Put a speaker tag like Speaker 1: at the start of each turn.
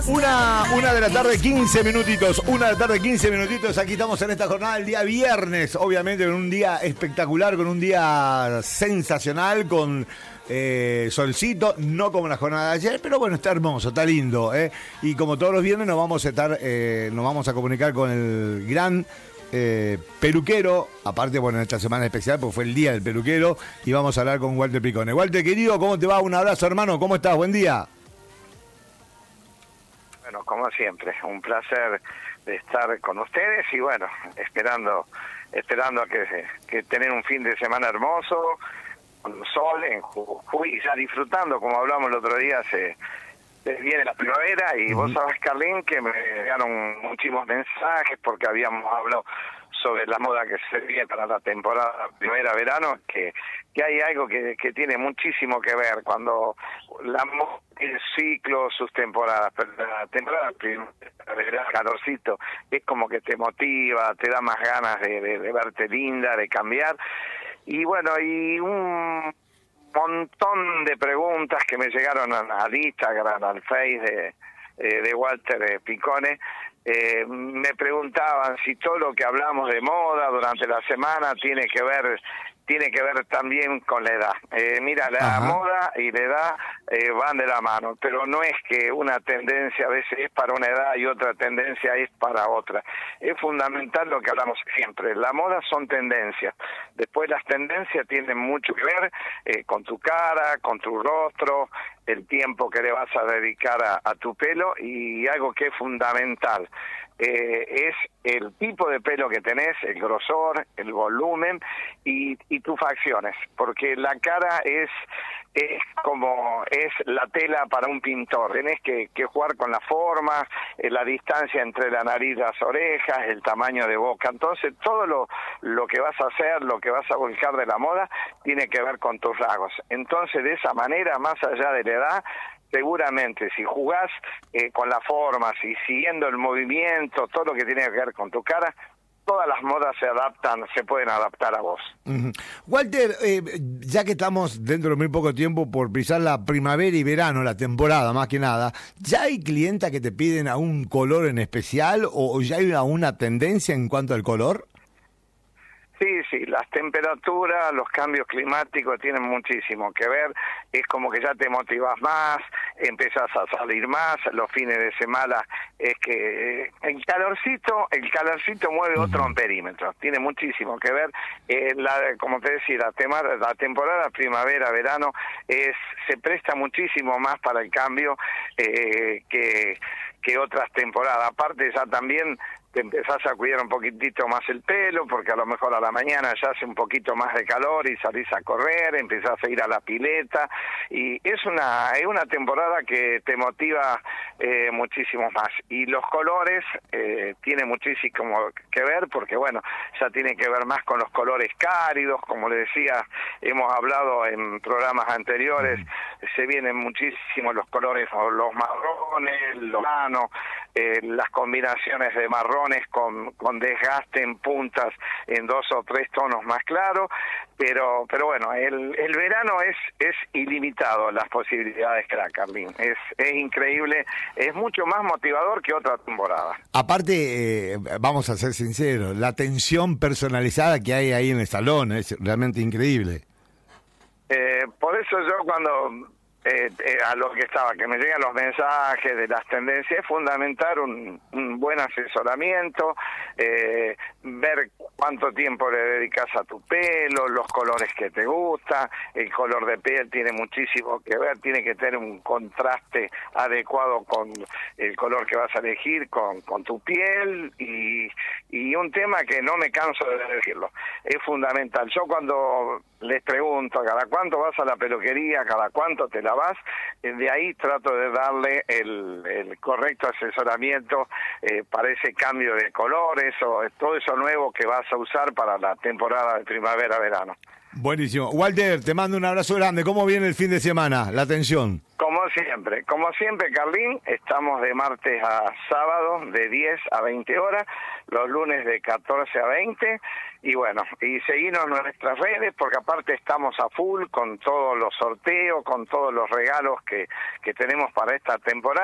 Speaker 1: Una de la tarde, 15 minutitos. Una de la tarde, 15 minutitos. Aquí estamos en esta jornada del día viernes. Obviamente con un día espectacular, con un día sensacional, con solcito, no como la jornada de ayer, pero bueno, está hermoso, está lindo, ¿eh? Y como todos los viernes nos vamos a comunicar con el gran peluquero, aparte, bueno, en esta semana especial, porque fue el día del peluquero, y vamos a hablar con Walter Picone. Walter, querido, ¿cómo te va? Un abrazo, hermano, ¿cómo estás? Buen día.
Speaker 2: Bueno, como siempre, un placer de estar con ustedes y bueno, esperando a que tener un fin de semana hermoso, con sol, en Jujuy, ya disfrutando, como hablamos el otro día, se viene la primavera y vos sabés, Carlín, que me llegaron muchísimos mensajes porque habíamos hablado sobre la moda que se viene para la temporada primavera-verano, que hay algo que tiene muchísimo que ver cuando la moda tiene ciclos, sus temporadas, pero la temporada primavera, calorcito, es como que te motiva, te da más ganas de verte linda, de cambiar. Y bueno, y un montón de preguntas que me llegaron al Instagram, al Face de Walter Picone. Me preguntaban si todo lo que hablamos de moda durante la semana tiene que ver también con la edad. Mira, la moda y la edad van de la mano, pero no es que una tendencia a veces es para una edad y otra tendencia es para otra. Es fundamental lo que hablamos siempre. La moda son tendencias. Después las tendencias tienen mucho que ver con tu cara, con tu rostro, el tiempo que le vas a dedicar a tu pelo y algo que es fundamental. Es el tipo de pelo que tenés, el grosor, el volumen y tus facciones, porque la cara es como es la tela para un pintor. Tenés que jugar con la forma, la distancia entre la nariz y las orejas, el tamaño de boca. Entonces todo lo que vas a hacer, lo que vas a volcar de la moda, tiene que ver con tus rasgos. Entonces de esa manera, más allá de la edad, seguramente si jugás con las formas y siguiendo el movimiento, todo lo que tiene que ver con tu cara, todas las modas se pueden adaptar a vos.
Speaker 1: Walter, ya que estamos dentro de muy poco tiempo por pisar la primavera y verano, la temporada más que nada, ¿ya hay clientas que te piden a un color en especial o ya hay una tendencia en cuanto al color?
Speaker 2: Sí, las temperaturas, los cambios climáticos tienen muchísimo que ver, es como que ya te motivas más, empezás a salir más, los fines de semana es que el calorcito mueve otro amperímetro, tiene muchísimo que ver, como te decía, la temporada primavera-verano se presta muchísimo más para el cambio que otras temporadas, aparte ya también te empezás a cuidar un poquitito más el pelo, porque a lo mejor a la mañana ya hace un poquito más de calor y salís a correr, empezás a ir a la pileta, y es una temporada que te motiva muchísimo más. Y los colores tiene muchísimo que ver, porque bueno, ya tiene que ver más con los colores cálidos, como le decía, hemos hablado en programas anteriores, se vienen muchísimo los colores, los marrones, los blancos, las combinaciones de marrones con desgaste en puntas en 2 o 3 tonos más claros, pero bueno, el verano es ilimitado las posibilidades que da, Carlín, es increíble, es mucho más motivador que otra temporada.
Speaker 1: Aparte, vamos a ser sinceros, la atención personalizada que hay ahí en el salón es realmente increíble.
Speaker 2: Por eso yo cuando a lo que me llegan los mensajes de las tendencias, es fundamental un buen asesoramiento, ver cuánto tiempo le dedicas a tu pelo, los colores que te gustan, el color de piel tiene muchísimo que ver, tiene que tener un contraste adecuado con el color que vas a elegir, con tu piel, y un tema que no me canso de decirlo, es fundamental. Yo cuando les pregunto cada cuánto vas a la peluquería, cada cuánto te lavas, de ahí trato de darle el correcto asesoramiento para ese cambio de colores o todo eso nuevo que vas a usar para la temporada de primavera-verano.
Speaker 1: Buenísimo. Walter, te mando un abrazo grande. ¿Cómo viene el fin de semana? La atención.
Speaker 2: Como siempre, Carlín, estamos de martes a sábado de 10 a 20 horas, los lunes de 14 a 20, y bueno, y seguimos en nuestras redes, porque aparte estamos a full con todos los sorteos, con todos los regalos que tenemos para esta temporada.